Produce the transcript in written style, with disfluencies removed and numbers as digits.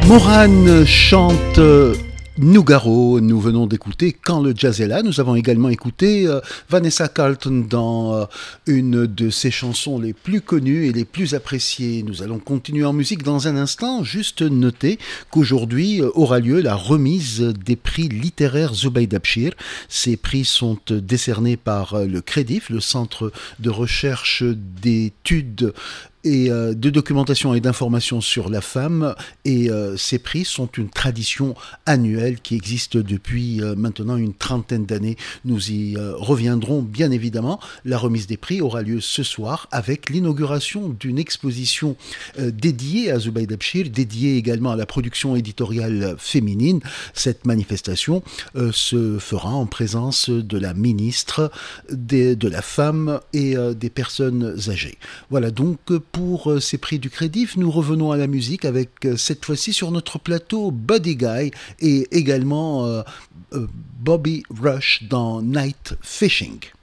Morane chante Nougaro. Nous venons d'écouter Quand le jazz est là. Nous avons également écouté Vanessa Carlton dans une de ses chansons les plus connues et les plus appréciées. Nous allons continuer en musique dans un instant. Juste noter qu'aujourd'hui aura lieu la remise des prix littéraires Zubaida Bchir. Ces prix sont décernés par le CREDIF, le Centre de recherche d'études et de documentation et d'information sur la femme, et ces prix sont une tradition annuelle qui existe depuis maintenant une trentaine d'années. Nous y reviendrons bien évidemment. La remise des prix aura lieu ce soir avec l'inauguration d'une exposition dédiée à Zubaida Bchir, dédiée également à la production éditoriale féminine. Cette manifestation se fera en présence de la ministre de la femme et des personnes âgées. Voilà donc pour ces prix du CREDIF. Nous revenons à la musique avec cette fois-ci sur notre plateau Buddy Guy et également Bobby Rush dans Night Fishing.